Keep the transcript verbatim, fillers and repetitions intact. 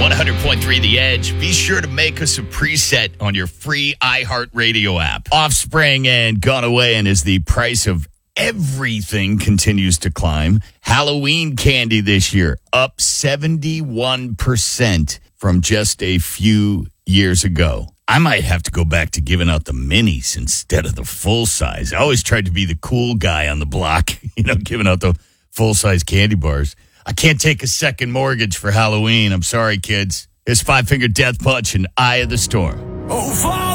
one hundred point three The Edge. Be sure to make us a preset on your free iHeartRadio app. Offspring and Gone Away, and as the price of everything continues to climb, Halloween candy this year up seventy-one percent from just a few years ago. I might have to go back to giving out the minis instead of the full size. I always tried to be the cool guy on the block, you know, giving out the full size candy bars. I can't take a second mortgage for Halloween. I'm sorry, kids. It's Five Finger Death Punch and Eye of the Storm. Oh,